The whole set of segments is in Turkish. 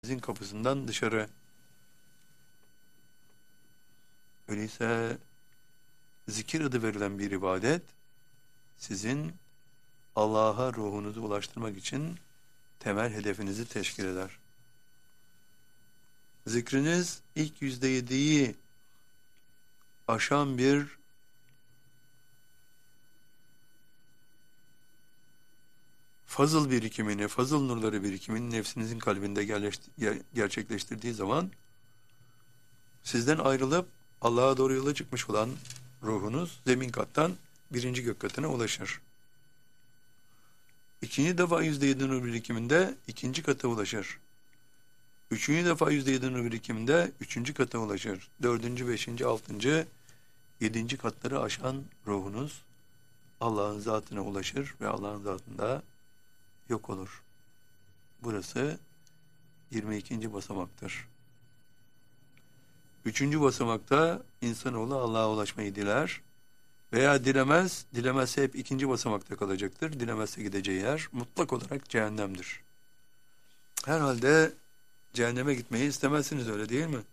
Sizin kapısından dışarı. Öyleyse zikir adı verilen bir ibadet sizin Allah'a ruhunuzu ulaştırmak için temel hedefinizi teşkil eder. Zikriniz ilk %7'yi aşan bir fazıl birikimini, fazıl nurları birikimini nefsinizin kalbinde gerçekleştirdiği zaman sizden ayrılıp Allah'a doğru yola çıkmış olan ruhunuz zemin kattan birinci gök katına ulaşır. İkinci defa %7 nur birikiminde ikinci kata ulaşır. Üçüncü defa %7 nur birikiminde üçüncü kata ulaşır. Dördüncü, beşinci, altıncı, yedinci katları aşan ruhunuz Allah'ın zatına ulaşır ve Allah'ın zatında yok olur. Burası 22. basamaktır. Üçüncü basamakta insanoğlu Allah'a ulaşmayı diler veya dilemez, dilemezse hep ikinci basamakta kalacaktır. Dilemezse gideceği yer mutlak olarak cehennemdir. Herhalde cehenneme gitmeyi istemezsiniz, öyle değil mi?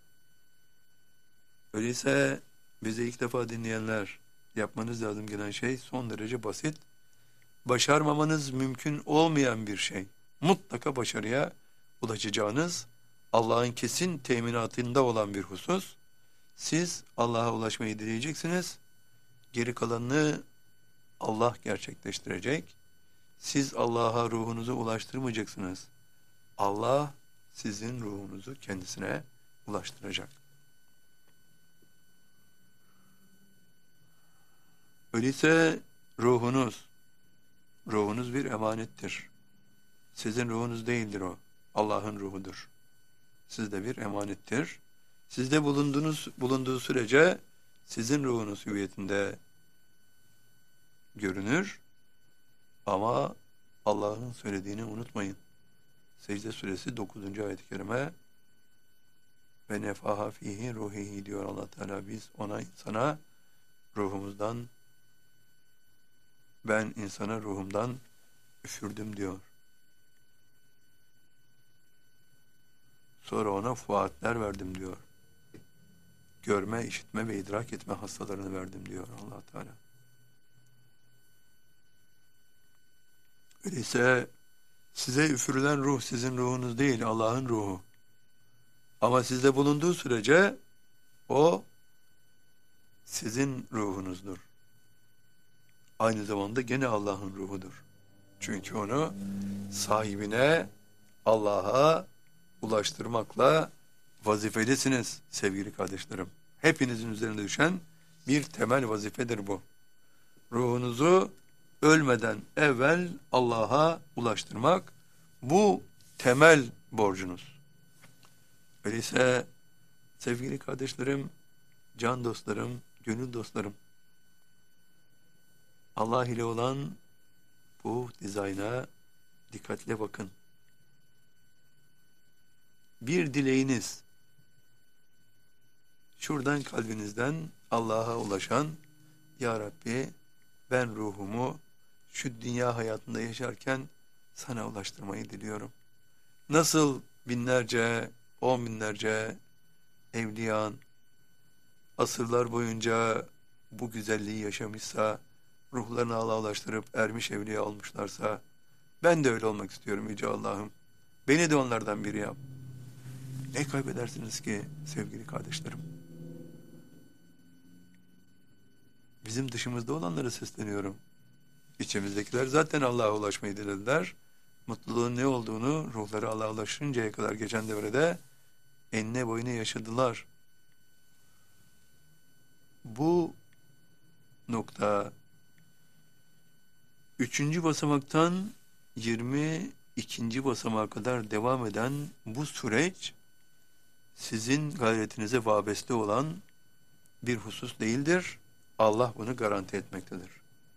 Öyleyse bizi ilk defa dinleyenler, yapmanız lazım gelen şey son derece basit. Başarmamanız mümkün olmayan bir şey. Mutlaka başarıya ulaşacağınız, Allah'ın kesin teminatında olan bir husus. Siz Allah'a ulaşmayı dileyeceksiniz. Geri kalanını Allah gerçekleştirecek. Siz Allah'a ruhunuzu ulaştırmayacaksınız. Allah sizin ruhunuzu kendisine ulaştıracak. Öyleyse ruhunuz bir emanettir. Sizin ruhunuz değildir o. Allah'ın ruhudur. Sizde bir emanettir. Sizde bulunduğu sürece sizin ruhunuz hüviyetinde görünür. Ama Allah'ın söylediğini unutmayın. Secde suresi 9. ayet-i kerime ve nefaha fihi ruhihi diyor Allah Teala. Biz insana ruhumuzdan, ben insana ruhumdan üfürdüm diyor. Sonra ona fuatler verdim diyor. Görme, işitme ve idrak etme hastalarını verdim diyor Allah Teala. Öyleyse size üfürülen ruh sizin ruhunuz değil, Allah'ın ruhu. Ama sizde bulunduğu sürece o sizin ruhunuzdur. Aynı zamanda gene Allah'ın ruhudur. Çünkü onu sahibine, Allah'a ulaştırmakla vazifelisiniz sevgili kardeşlerim. Hepinizin üzerine düşen bir temel vazifedir bu. Ruhunuzu ölmeden evvel Allah'a ulaştırmak, bu temel borcunuz. Öyleyse sevgili kardeşlerim, can dostlarım, gönül dostlarım, Allah ile olan bu dizayna dikkatle bakın. Bir dileğiniz, şuradan kalbinizden Allah'a ulaşan, Ya Rabbi ben ruhumu şu dünya hayatında yaşarken sana ulaştırmayı diliyorum. Nasıl binlerce, on binlerce evliyan asırlar boyunca bu güzelliği yaşamışsa, ruhlarını Allah'a ulaştırıp ermiş evliya olmuşlarsa, ben de öyle olmak istiyorum Yüce Allah'ım. Beni de onlardan biri yap. Ne kaybedersiniz ki sevgili kardeşlerim? Bizim dışımızda olanlara sesleniyorum. İçimizdekiler zaten Allah'a ulaşmayı dilediler. Mutluluğun ne olduğunu ruhları Allah'a ulaşıncaya kadar geçen devrede enine boyuna yaşadılar. Bu nokta 3. basamaktan 22. basamağa kadar devam eden bu süreç sizin gayretinize vabeste olan bir husus değildir. Allah bunu garanti etmektedir.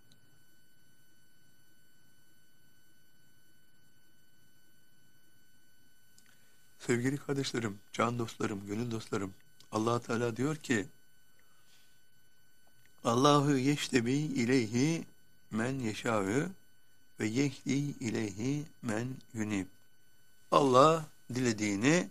Sevgili kardeşlerim, can dostlarım, gönül dostlarım, Allah Teala diyor ki, Allahu yeştebi ileyhi men yeşâ'ü ve yehdi ileyhi men yunib. Allah dilediğini